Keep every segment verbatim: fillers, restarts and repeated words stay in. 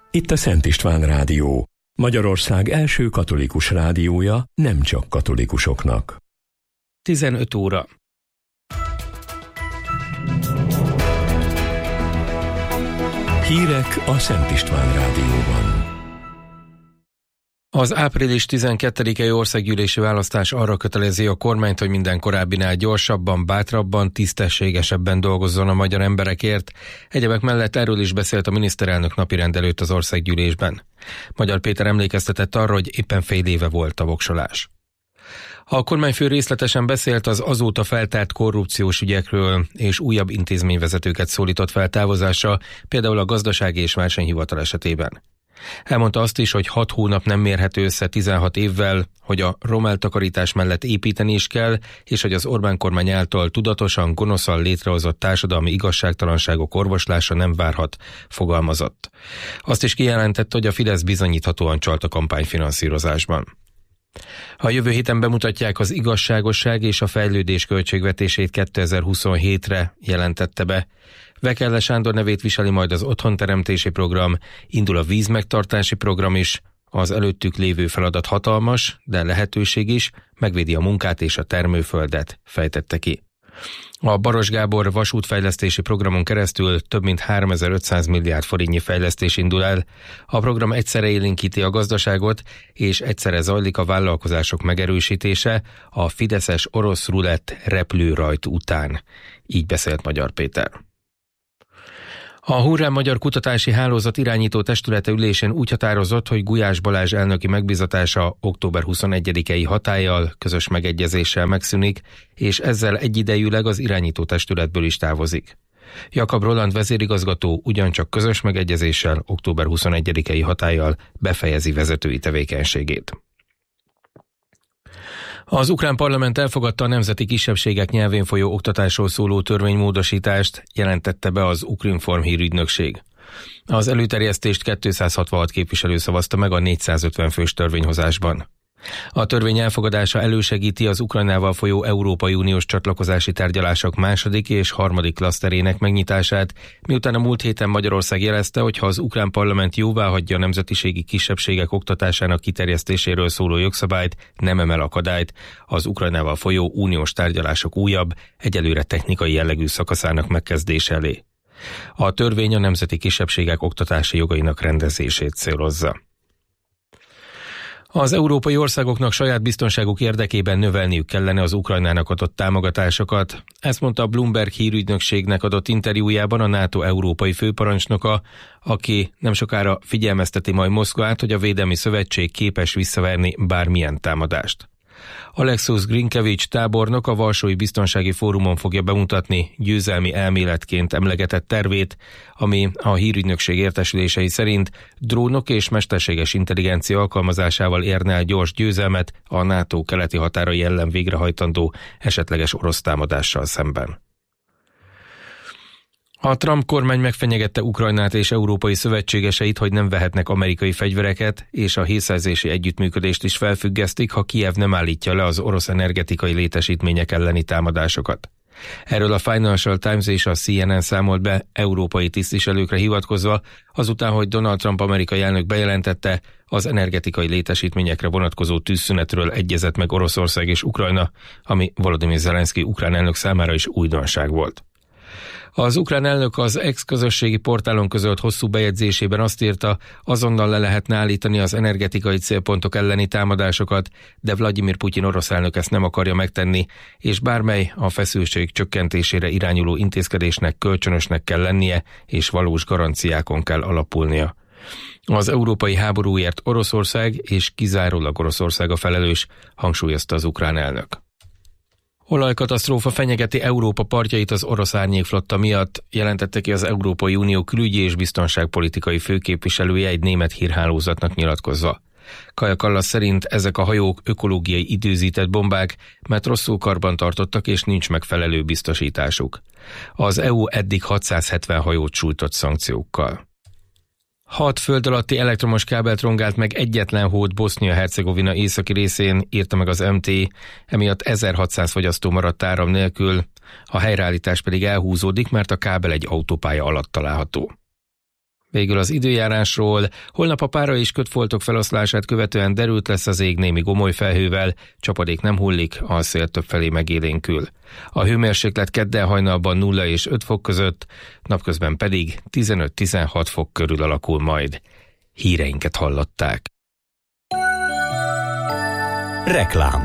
Itt a Szent István Rádió, Magyarország első katolikus rádiója, nem csak katolikusoknak. tizenöt óra. Hírek a Szent István Rádióban. Az április tizenkettedikei országgyűlési választás arra kötelezi a kormányt, hogy minden korábbinál gyorsabban, bátrabban, tisztességesebben dolgozzon a magyar emberekért. Egyebek mellett erről is beszélt a miniszterelnök napirend előtt az országgyűlésben. Magyar Péter emlékeztetett arra, hogy éppen fél éve volt a voksolás. A kormányfő részletesen beszélt az azóta feltárt korrupciós ügyekről, és újabb intézményvezetőket szólított fel távozásra, például a Gazdasági és Versenyhivatal esetében. Elmondta azt is, hogy hat hónap nem mérhető össze tizenhat évvel, hogy a romeltakarítás mellett építeni is kell, és hogy az Orbán kormány által tudatosan, gonoszan létrehozott társadalmi igazságtalanságok orvoslása nem várhat, fogalmazott. Azt is kijelentett, hogy a Fidesz bizonyíthatóan csalt a kampányfinanszírozásban. A jövő héten bemutatják az igazságosság és a fejlődés költségvetését kétezer-huszonhétre, jelentette be. Vekelle Sándor nevét viseli majd az otthonteremtési program, indul a vízmegtartási program is, az előttük lévő feladat hatalmas, de lehetőség is, megvédi a munkát és a termőföldet, fejtette ki. A Baros Gábor vasútfejlesztési programon keresztül több mint háromezer-ötszáz milliárd forintnyi fejlesztés indul el. A program egyszerre élénkíti a gazdaságot, és egyszerre zajlik a vállalkozások megerősítése a fideszes orosz rulett repülőrajt után. Így beszélt Magyar Péter. A Hurrá Magyar Kutatási Hálózat irányító testülete ülésén úgy határozott, hogy Gulyás Balázs elnöki megbizatása október huszonegyedikei hatállyal, közös megegyezéssel megszűnik, és ezzel egyidejűleg az irányító testületből is távozik. Jakab Roland vezérigazgató ugyancsak közös megegyezéssel, október huszonegyedikei hatállyal befejezi vezetői tevékenységét. Az ukrán parlament elfogadta a nemzeti kisebbségek nyelvén folyó oktatásról szóló törvénymódosítást, jelentette be az Ukrinform hírügynökség. Az előterjesztést kétszázhatvanhat képviselő szavazta meg a négyszázötven fős törvényhozásban. A törvény elfogadása elősegíti az Ukrajnával folyó Európai Uniós csatlakozási tárgyalások második és harmadik klaszterének megnyitását, miután a múlt héten Magyarország jelezte, hogy ha az ukrán parlament jóváhagyja a nemzetiségi kisebbségek oktatásának kiterjesztéséről szóló jogszabályt, nem emel akadályt az Ukrajnával folyó uniós tárgyalások újabb, egyelőre technikai jellegű szakaszának megkezdése elé. A törvény a nemzeti kisebbségek oktatási jogainak rendezését célozza. Az európai országoknak saját biztonságuk érdekében növelniük kellene az Ukrajnának adott támogatásokat. Ezt mondta a Bloomberg hírügynökségnek adott interjújában a NATO európai főparancsnoka, aki nem sokára figyelmezteti majd Moszkvát, hogy a Védelmi Szövetség képes visszaverni bármilyen támadást. Alexus Grinkevics tábornok a Varsói Biztonsági Fórumon fogja bemutatni győzelmi elméletként emlegetett tervét, ami a hírügynökség értesülései szerint drónok és mesterséges intelligencia alkalmazásával érne el gyors győzelmet a NATO keleti határai ellen végrehajtandó esetleges orosz támadással szemben. A Trump kormány megfenyegette Ukrajnát és európai szövetségeseit, hogy nem vehetnek amerikai fegyvereket, és a hírszerzési együttműködést is felfüggesztik, ha Kijev nem állítja le az orosz energetikai létesítmények elleni támadásokat. Erről a Financial Times és a C N N számolt be európai tisztviselőkre hivatkozva, azután, hogy Donald Trump amerikai elnök bejelentette, az energetikai létesítményekre vonatkozó tűzszünetről egyezett meg Oroszország és Ukrajna, ami Volodymyr Zelenszky ukrán elnök számára is újdonság volt. Az ukrán elnök az ex-közösségi portálon közölt hosszú bejegyzésében azt írta, azonnal le lehetne állítani az energetikai célpontok elleni támadásokat, de Vladimir Putyin orosz elnök ezt nem akarja megtenni, és bármely a feszültség csökkentésére irányuló intézkedésnek kölcsönösnek kell lennie, és valós garanciákon kell alapulnia. Az európai háborúért Oroszország és kizárólag Oroszország a felelős, hangsúlyozta az ukrán elnök. Olajkatasztrófa fenyegeti Európa partjait az orosz árnyékflotta miatt, jelentette ki az Európai Unió külügyi és biztonságpolitikai főképviselője egy német hírhálózatnak nyilatkozva. Kaja Kallas szerint ezek a hajók ökológiai időzített bombák, mert rosszul karban tartottak és nincs megfelelő biztosításuk. Az é u eddig hatszázhetven hajót sújtott szankciókkal. Hat föld alatti elektromos kábelt rongált meg egyetlen hód Bosznia-Hercegovina északi részén, írta meg az em té, emiatt ezerhatszáz fogyasztó maradt áram nélkül, a helyreállítás pedig elhúzódik, mert a kábel egy autópálya alatt található. Végül az időjárásról. Holnap a pára és kötfoltok feloszlását követően derült lesz az ég némi gomoly felhővel, csapadék nem hullik, a szél többfelé megélénkül. A hőmérséklet kedden hajnalban nulla és öt fok között, napközben pedig tizenöt-tizenhat fok körül alakul majd. Híreinket hallották. Reklám.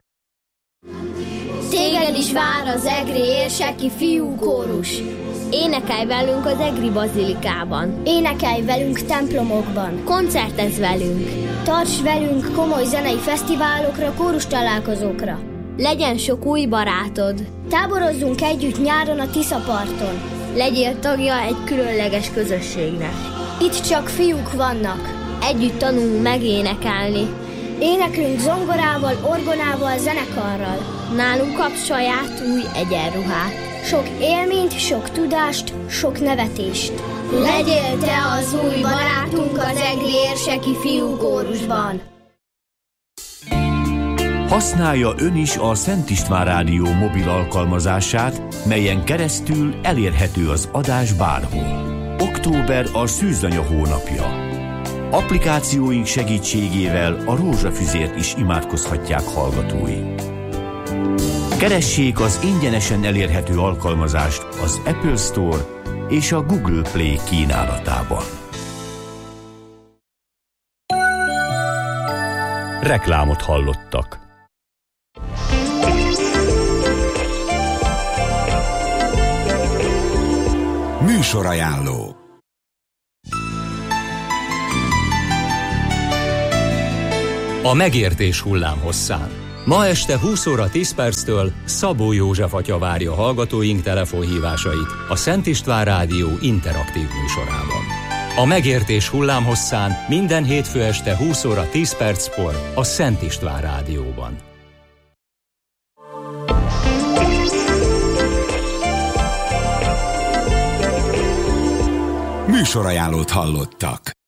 Téged is vár az egri érseki fiúkórus. Énekelj velünk az egri bazilikában. Énekelj velünk templomokban. Koncertezz velünk. Tarts velünk komoly zenei fesztiválokra, kórus találkozókra. Legyen sok új barátod. Táborozzunk együtt nyáron a Tiszaparton. Legyél tagja egy különleges közösségnek. Itt csak fiúk vannak. Együtt tanulunk megénekelni. Éneklünk zongorával, orgonával, zenekarral. Nálunk kapsz saját új egyenruhát. Sok élményt, sok tudást, sok nevetést. Legyél te az új barátunk az egri érseki fiúkórusban. Használja ön is a Szent István Rádió mobil alkalmazását, melyen keresztül elérhető az adás bárhol. Október a szűzanya hónapja. Applikációink segítségével a rózsafüzért is imádkozhatják hallgatói. Keressék az ingyenesen elérhető alkalmazást az Apple Store és a Google Play kínálatában. Reklámot hallottak. Műsorajánló. A megértés hullámhosszán. Ma este húsz óra tíz perctől Szabó József atya várja hallgatóink telefonhívásait a Szent István Rádió interaktív műsorában. A megértés hullámhosszán minden hétfő este húsz óra tíz perckor a Szent István Rádióban. Műsorajánlót hallottak.